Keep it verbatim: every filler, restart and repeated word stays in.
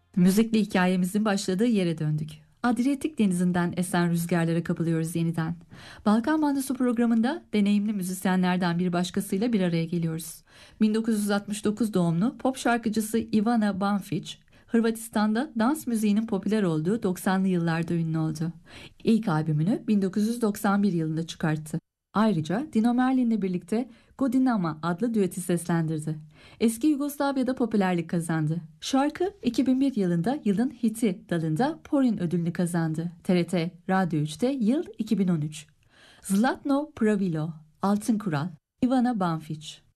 Müzikle hikayemizin başladığı yere döndük. Adriyatik denizinden esen rüzgarlara kapılıyoruz yeniden. Balkan Mandısı programında deneyimli müzisyenlerden bir başkasıyla bir araya geliyoruz. bin dokuz yüz altmış dokuz doğumlu pop şarkıcısı Ivana Banfić, Hırvatistan'da dans müziğinin popüler olduğu doksanlı yıllarda ünlü oldu. İlk albümünü bin dokuz yüz doksan bir yılında çıkarttı. Ayrıca Dino Merlin'le birlikte Godinama adlı düeti seslendirdi. Eski Yugoslavya'da popülerlik kazandı. Şarkı iki bin bir yılında yılın hiti dalında Porin ödülünü kazandı. T R T Radyo üçte yıl iki bin on üç. Zlatno Pravilo, Altın Kural, Ivana Banfić.